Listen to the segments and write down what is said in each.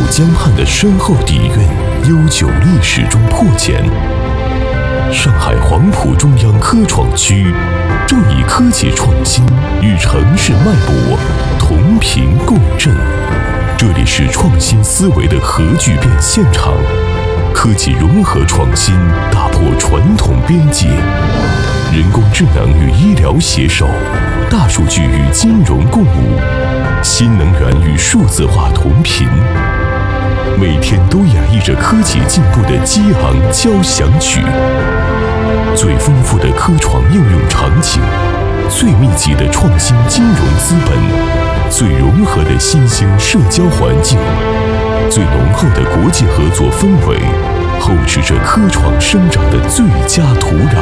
江畔的深厚底蕴、悠久历史中破茧。上海黄埔中央科创区正以科技创新与城市脉搏同频共振。这里是创新思维的核聚变现场，科技融合创新，打破传统边界，人工智能与医疗携手，大数据与金融共舞，新能源与数字化同频。每天都演绎着科技进步的激昂交响曲，最丰富的科创应用场景，最密集的创新金融资本，最融合的新兴社交环境，最浓厚的国际合作氛围，厚植着科创生长的最佳土壤。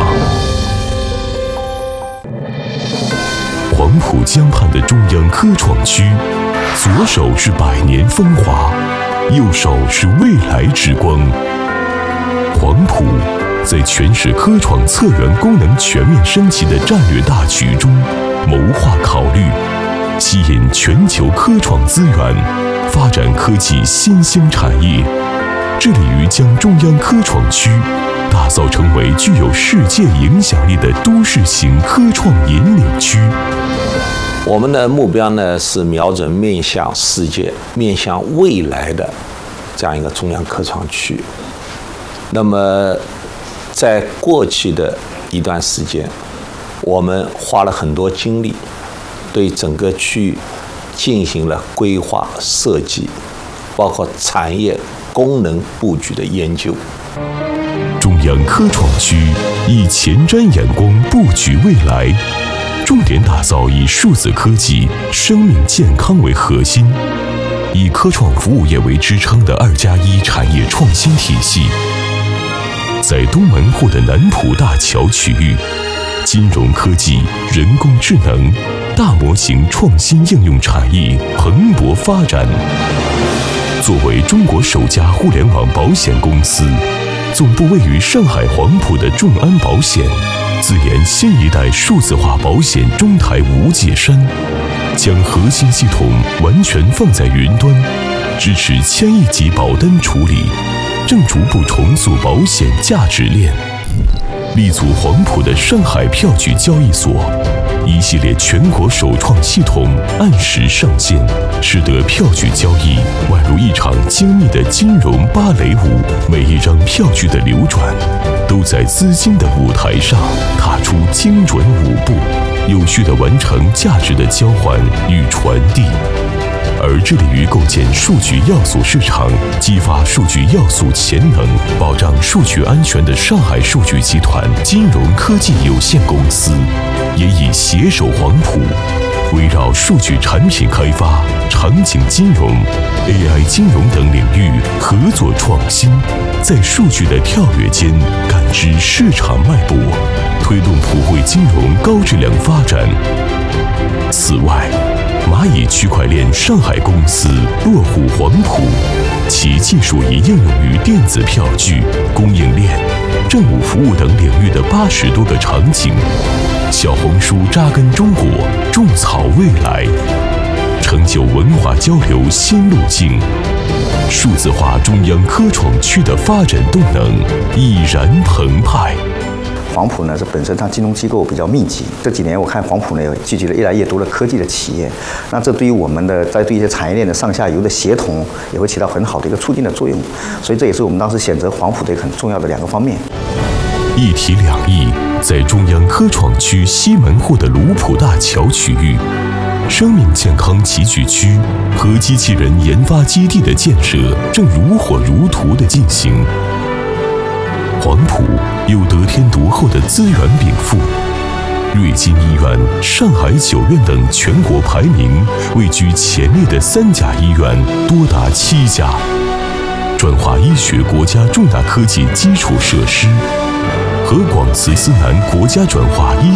黄埔江畔的中央科创区，左手是百年风华，右手是未来之光。黄埔在全市科创策源功能全面升级的战略大局中谋划考虑，吸引全球科创资源，发展科技新兴产业，致力于将中央科创区打造成为具有世界影响力的都市型科创引领区。 我们的目标呢是瞄准面向世界、面向未来的这样一个中央科创区。那么，在过去的一段时间，我们花了很多精力，对整个区域进行了规划设计，包括产业功能布局的研究。 中央科创区以前瞻眼光布局未来，重点打造以数字科技、生命健康为核心，以科创服务业为支撑的2+1产业创新体系。在东门户的南浦大桥区域，金融科技、人工智能、大模型创新应用产业蓬勃发展。作为中国首家互联网保险公司，总部位于上海黄埔的众安保险，自研新一代数字化保险中台无界山，将核心系统完全放在云端，支持1000亿级保单处理，正逐步重塑保险价值链。立足黄埔的上海票据交易所，一系列全国首创系统按时上线，使得票据交易宛如一场精密的金融芭蕾舞，每一张票据的流转都在资金的舞台上踏出精准舞步，有序地完成价值的交换与传递。而致力于构建数据要素市场，激发数据要素潜能，保障数据安全的上海数据集团金融科技有限公司，也以携手黄埔，围绕数据产品开发、场景金融、AI 金融等领域合作创新，在数据的跳跃间感知市场脉搏，推动普惠金融高质量发展。此外，蚂蚁区块链上海公司落户黄埔，其技术已应用于电子票据、供应链、政务服务等领域的80多个场景。小红书扎根中国，种草未来，成就文化交流新路径。数字化中央科创区的发展动能已然澎湃。 黄埔呢是本身它金融机构比较密集，这几年我看黄埔呢有聚集了越来越多的科技的企业，那这对于我们的在对一些产业链的上下游的协同也会起到很好的一个促进的作用，所以这也是我们当时选择黄埔的一个很重要的2个方面。 一体2翼在中央科创区西门户的卢浦大桥区域，生命健康集聚区和机器人研发基地的建设正如火如荼地进行。黄埔有得天独厚的资源禀赋，瑞金医院、上海9院等全国排名位居前列的3甲医院多达7家，转化医学国家重大科技基础设施和广慈思南国家转化医